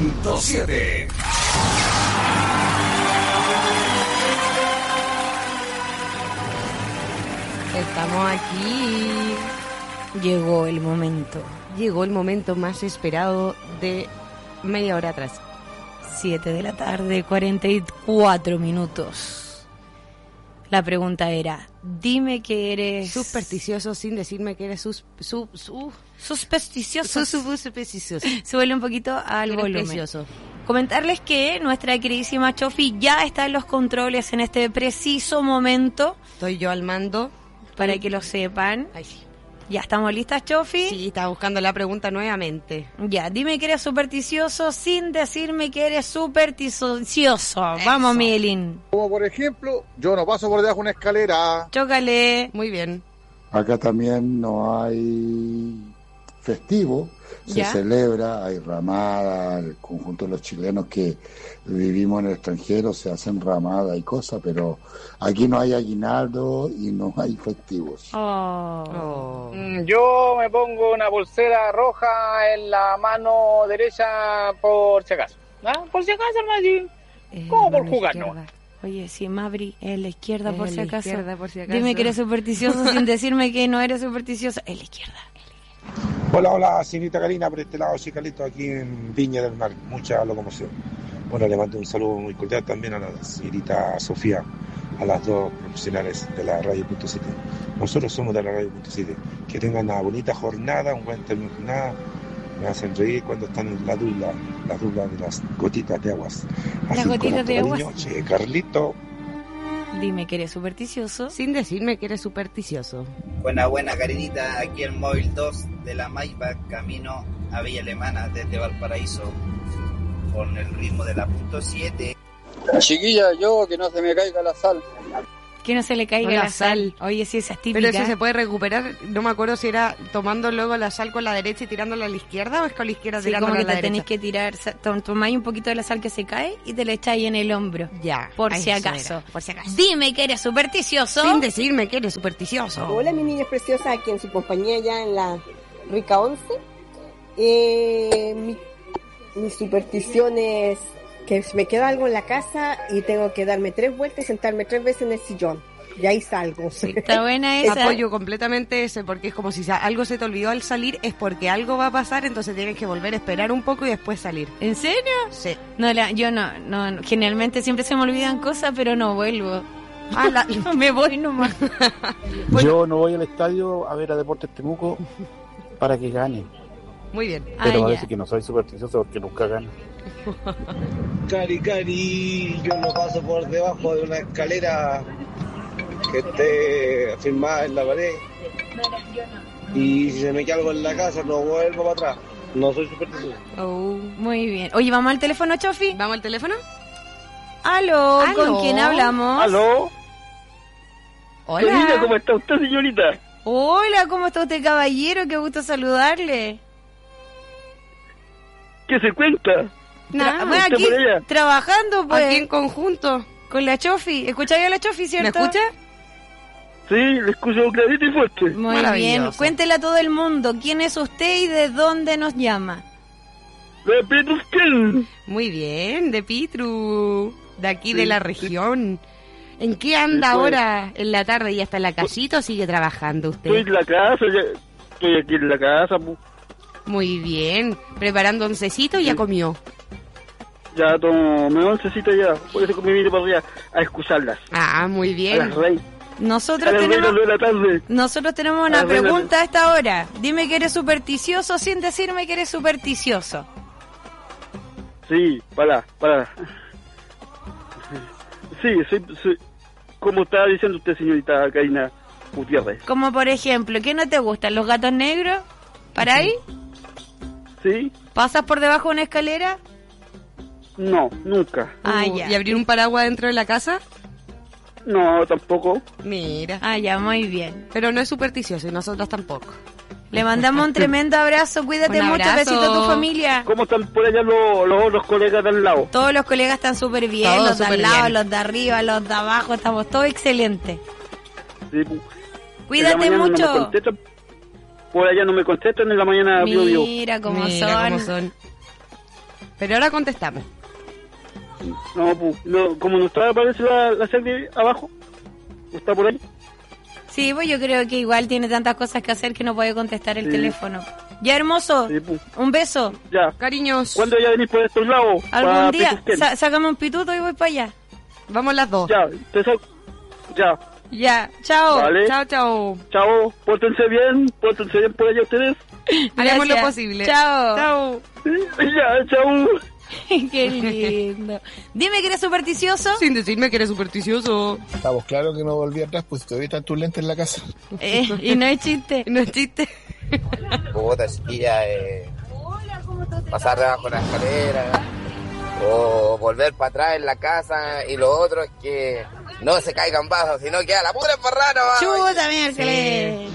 91.7. Estamos aquí. Llegó el momento más esperado de media hora atrás. 7 de la tarde, 44 minutos. La pregunta era, dime que eres... supersticioso sin decirme que eres supersticioso. supersticioso. Súbele un poquito al volumen. Precioso. Comentarles que nuestra queridísima Chofi ya está en los controles en este preciso momento. Estoy yo al mando. Para que lo sepan. Ay, sí. ¿Ya estamos listas, Chofi? Sí, estaba buscando la pregunta nuevamente. Ya, dime que eres supersticioso sin decirme que eres supersticioso. Vamos, Miguelín. Como por ejemplo, yo no paso por debajo de una escalera. Chócale. Muy bien. Acá también no hay festivo, se ¿Ya? celebra, hay ramada, el conjunto de los chilenos que vivimos en el extranjero se hacen ramada y cosas, pero aquí no hay aguinaldo y no hay festivos. Oh. Yo me pongo una pulsera roja en la mano derecha por si acaso. ¿Ah? Por si acaso, hermano. ¿Cómo por jugar, no? Oye, si Mabri es la izquierda, por si acaso. por si acaso. Dime que eres supersticioso sin decirme que no eres supersticioso. Es la izquierda. Hola, señorita Karina, por este lado, soy Carlito, aquí en Viña del Mar, mucha locomoción. Bueno, le mando un saludo muy cordial también a la señorita Sofía, a las dos profesionales de la Radio.7. Nosotros somos de la Radio.7. Que tengan una bonita jornada, un buen término de jornada. Me hacen reír cuando están en la dupla de las gotitas de aguas. Las Así gotitas con de harto aguas. cariño, che, Carlito. Dime que eres supersticioso. Sin decirme que eres supersticioso. Buena, Karinita, aquí el móvil 2 de la Maybach, camino a Villa Alemana desde Valparaíso, con el ritmo de la .7. Chiquilla, yo que no se me caiga la sal. Que no se le caiga La la sal. Oye, sí, esa es típica. Pero eso se puede recuperar, no me acuerdo si era tomando luego la sal con la derecha y tirándola a la izquierda o es con la izquierda Sí, tirándola como a que la te tenés derecha. que tirar, tomáis un poquito de la sal que se cae y te la echáis en el hombro. Ya, Por eso si acaso. era, por si acaso. Dime que eres supersticioso. Sin decirme que eres supersticioso. Hola, mi niña preciosa, aquí en su compañía ya en la Rica 11. Mi superstición es que me queda algo en la casa y tengo que darme 3 vueltas y sentarme 3 veces en el sillón. Y ahí salgo. Está buena esa. Apoyo completamente ese, porque es como si algo se te olvidó al salir, es porque algo va a pasar, entonces tienes que volver a esperar un poco y después salir. ¿En serio? Sí. No, yo no, generalmente siempre se me olvidan cosas, pero no vuelvo. Me voy nomás. Yo no voy al estadio a ver a Deportes Temuco para que gane. Muy bien. Pero parece que no soy supersticioso porque nunca gano. Cari, yo no paso por debajo de una escalera que esté firmada en la pared. Y si se me queda algo en la casa, no vuelvo para atrás. No soy supersticioso. Muy bien. Oye, ¿vamos al teléfono, Chofi? ¿Vamos al teléfono? ¿Aló? ¿Con quién hablamos? ¿Aló? Hola. Señorita, ¿cómo está usted, señorita? Hola, ¿cómo está usted, caballero? Qué gusto saludarle. ¿Qué se cuenta? Bueno, ¿Está aquí por allá? trabajando, pues. Aquí en conjunto. Con la Chofi. ¿Escucháis a la Chofi, cierto? ¿Me escucha? Sí, le escucho clarito y fuerte. Muy bien. Cuéntele a todo el mundo quién es usted y de dónde nos llama. De Petrusquén. Muy bien, de Pitru. De aquí, Sí, de la sí. región. ¿En qué anda Sí, pues. ahora? ¿En la tarde y hasta en la casita o sigue trabajando usted? Estoy en la casa, estoy aquí en la casa, pues. Muy bien. ¿Preparando oncecito y ya comió? Ya tomé oncecita ya, por eso me vine para allá a escucharlas. Ah, muy A bien. las reyes. Nosotros A las tenemos... 2 de la tarde. Nosotros tenemos A una ver, pregunta a esta hora. Dime que eres supersticioso sin decirme que eres supersticioso. Sí, para. Sí, soy, como estaba diciendo usted, señorita Karina Gutiérrez. Como por ejemplo, ¿qué no te gustan? ¿Los gatos negros? ¿Para ahí? ¿Sí? ¿Pasas por debajo de una escalera? No, nunca. Ya. ¿Y abrir un paraguas dentro de la casa? No, tampoco. Mira. Ya, muy bien. Pero no es supersticioso y nosotros tampoco. Le mandamos un tremendo abrazo. Cuídate Un mucho. abrazo. Besito a tu familia. ¿Cómo están por allá los otros colegas de al lado? Todos los colegas están súper bien. Todos Los de al súper lado, bien. los de arriba, los de abajo. Estamos todos excelentes. Sí, pues. Cuídate En la mañana mucho. No me contestan. Por allá no me contestan, en la mañana bio. Mira cómo Mira son. cómo son. Pero ahora contestamos. No, pues, no, como no está, aparece la serie abajo. ¿Está por ahí? Sí, pues yo creo que igual tiene tantas cosas que hacer que no puede contestar el teléfono. Ya, hermoso. Sí, pues. Un beso. Ya. Cariños. ¿Cuándo ya venís por estos lados? Algún día. Sácame un pituto y voy para allá. Vamos las dos. Ya, ya. Ya, chao. Vale. Chao. Chao, pórtense bien por allá ustedes. Haremos lo posible. Chao. Ya, chao. Qué lindo. Dime que eres supersticioso. Sin decirme que eres supersticioso. Estamos claros que no volví atrás, pues todavía están tus lentes en la casa. Y no es chiste. No es chiste. Puta, chiquilla, pasar debajo de la escalera o volver para atrás en la casa, y lo otro es que no se caigan vasos, sino que a la pura embarrada. Chuta, miércoles.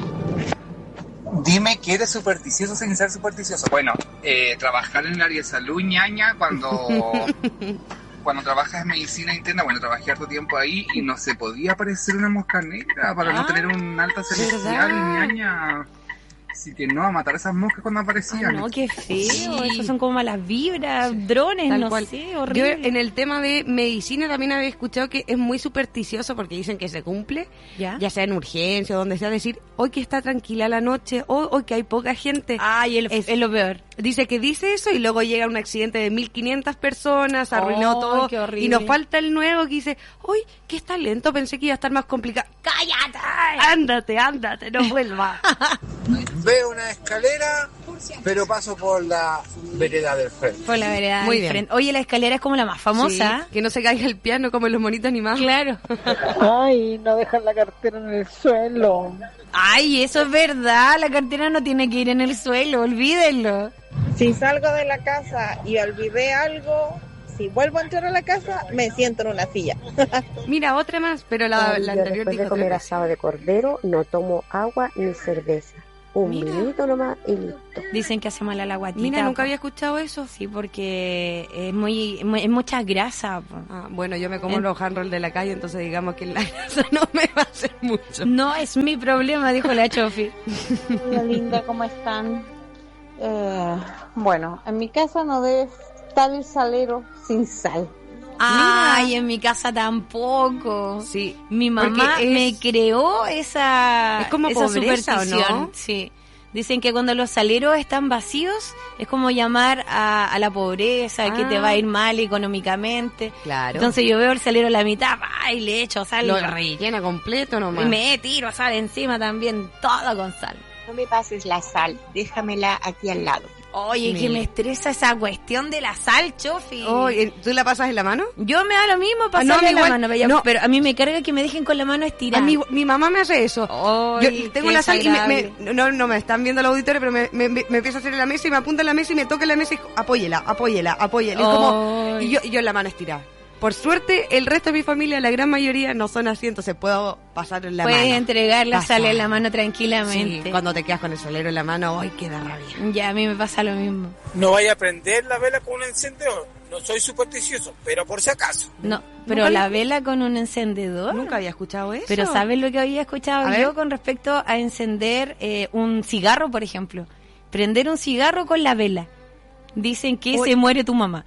Dime que eres supersticioso sin ser supersticioso. Bueno, trabajar en el área de salud, ñaña, cuando trabajas en medicina interna, bueno, trabajé harto tiempo ahí y no se podía aparecer una mosca negra para no tener un alta celestial, ñaña. Así que no, a matar esas moscas cuando aparecían. No, qué feo. Esos son como malas vibras, drones, Tal no cual. sé, horrible. Yo en el tema de medicina también había escuchado que es muy supersticioso porque dicen que se cumple, ya sea en urgencia o donde sea, decir hoy que está tranquila la noche, hoy que hay poca gente. Ay, es lo peor. Dice que dice eso y luego llega un accidente de 1.500 personas, arruinó todo. Qué horrible. Y nos falta el nuevo que dice, uy, que está lento, pensé que iba a estar más complicado. ¡Cállate! Ándate, no vuelvas. Veo una escalera, pero paso por la vereda del frente. Por la vereda Muy del bien. frente. Oye, la escalera es como la más famosa. Sí, que no se caiga el piano como en los monitos animados. Claro. Ay, no dejan la cartera en el suelo. Ay, eso es verdad. La cartera no tiene que ir en el suelo, olvídenlo. Si salgo de la casa y olvidé algo, si vuelvo a entrar a la casa, me siento en una silla. Mira, otra más, pero la anterior después dijo de comer 3 veces. asado de cordero, no tomo agua ni cerveza. Un vinito nomás y listo. Dicen que hace mal a la guatita. Mira, nunca po. había escuchado eso. Sí, porque es mucha grasa. Po. Bueno, yo me como los handrolls de la calle, entonces digamos que la grasa no me va a hacer mucho. No es mi problema, dijo la Chofi. Hola, linda, ¿cómo están? Bueno, en mi casa no debe estar el salero sin sal. Ay, en mi casa tampoco. Sí. Mi mamá me creó esa, es como esa pobreza, superstición. ¿o no? Sí. Dicen que cuando los saleros están vacíos es como llamar a la pobreza, que te va a ir mal económicamente. Claro. Entonces yo veo el salero a la mitad, y le echo sal. Lo rellena completo nomás. Y me tiro sal encima también, todo con sal. No me pases la sal, déjamela aquí al lado. Oye, que me estresa esa cuestión de la sal, Chofi. Oye, ¿tú la pasas en la mano? Yo me da lo mismo pasarle en la mano, pero a mí me carga que me dejen con la mano estirada. Mi mamá me hace eso. Ay, yo tengo qué la sal y desagradable. no me están viendo los auditores, pero me empieza a hacer en la mesa y me apunta en la mesa y me toca en la mesa y apóyela. Y yo en la mano estirada. Por suerte, el resto de mi familia, la gran mayoría, no son así, entonces puedo pasar en la mano. Puedes entregar la sal en la mano tranquilamente. Sí, cuando te quedas con el salero en la mano, ¡ay, qué da rabia! Ya, a mí me pasa lo mismo. No vaya a prender la vela con un encendedor. No soy supersticioso, pero por si acaso. No, pero la vela con un encendedor. Nunca había escuchado eso. Pero ¿sabes lo que había escuchado A yo ver. con respecto a encender un cigarro, por ejemplo? Prender un cigarro con la vela. Dicen que se muere tu mamá.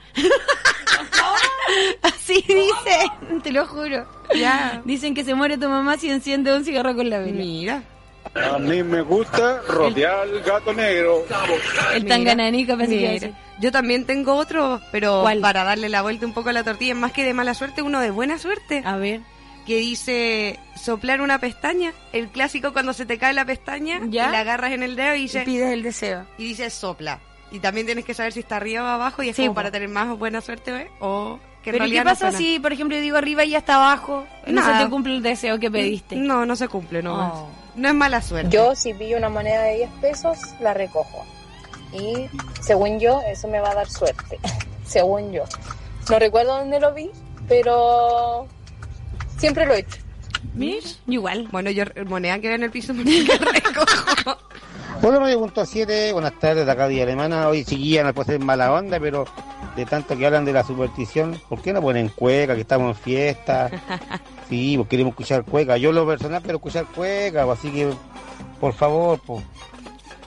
Así dicen, te lo juro. Ya. Dicen que se muere tu mamá si enciende un cigarro con la vela. Mira. A mí me gusta rodear el gato negro. El tangananica, pensé que iba a Mira. decir. Yo también tengo otro, pero ¿Cuál? para darle la vuelta un poco a la tortilla, más que de mala suerte, uno de buena suerte. A ver. Que dice soplar una pestaña, el clásico cuando se te cae la pestaña, ¿Ya? y la agarras en el dedo y dice, pides el deseo. Y dice sopla. Y también tienes que saber si está arriba o abajo y es Sí, como po. para tener más buena suerte, ¿ves? O que en Pero ¿qué realidad pasa no suena. si, por ejemplo, yo digo arriba y ya está abajo? No Nada. se te cumple el deseo que pediste. No, no se cumple, no. Oh. No es mala suerte. Yo, si pillo una moneda de 10 pesos, la recojo. Y según yo, eso me va a dar suerte. Según yo. No recuerdo dónde lo vi, pero siempre lo he hecho. ¿Mish? Igual. Bueno, yo moneda que veo en el piso, moneda que recojo. Hola, Radio Punto 7, buenas tardes, de acá Villa Alemana. Hoy chiquilla, no puede ser mala onda, pero de tanto que hablan de la superstición, ¿por qué no ponen cueca, que estamos en fiesta? Sí, pues queremos escuchar cueca. Yo lo personal quiero escuchar cueca, pues, así que, por favor, pues.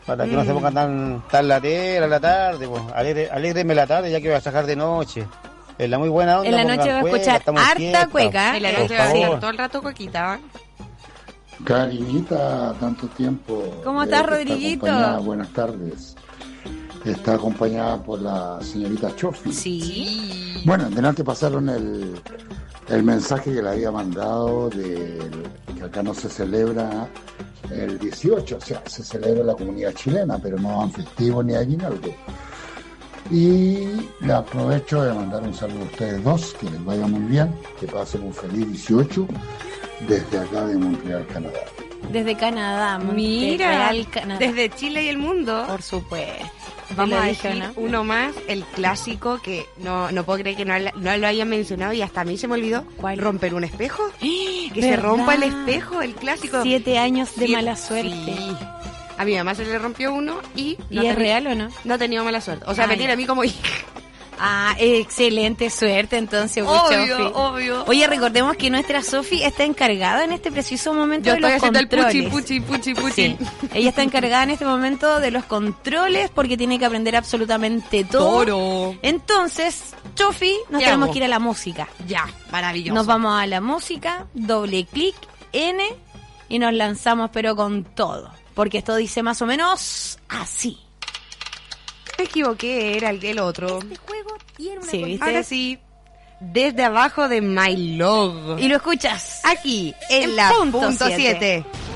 Para que no se pongan tan latera la tarde, pues. Alégrenme la tarde ya que voy a sacar de noche. En la muy buena onda. En la noche va a escuchar harta cueca. En la noche va a escuchar todo el rato cuequita. Karinita, tanto tiempo. ¿Cómo estás, Rodriguito? Buenas tardes. Está acompañada por la señorita Chofi. Sí. Bueno, delante pasaron el mensaje que le había mandado de que acá no se celebra el 18, o sea, se celebra la comunidad chilena, pero no dan festivo ni aguinaldo. Y le aprovecho de mandar un saludo a ustedes dos, que les vaya muy bien, que pasen un feliz 18 desde acá de Montreal, Canadá. Desde Canadá, Montreal, Canadá. Desde Chile y el mundo. Por supuesto. Vamos a decir uno más, el clásico que no puedo creer que no lo hayan mencionado y hasta a mí se me olvidó. ¿Cuál? ¿Romper un espejo? Que se rompa el espejo, el clásico. 7 años de mala suerte. Sí. A mi mamá se le rompió uno y... ¿Y es real o no? No ha tenido mala suerte. O sea, me tiene a mí como hija. Ah, excelente suerte entonces, obvio. Oye, recordemos que nuestra Sofi está encargada en este preciso momento de los controles. Yo estoy haciendo el puchi. Sí. Ella está encargada en este momento de los controles porque tiene que aprender absolutamente todo. Toro. Entonces, Sofi, nos tenemos que ir a la música. Ya, maravilloso. Nos vamos a la música, doble clic, N, y nos lanzamos pero con todo. Porque esto dice más o menos así. Me equivoqué, era el otro. Este juego tiene una ¿viste? Ahora sí. Desde abajo de My Love. Y lo escuchas aquí, en la punto 7.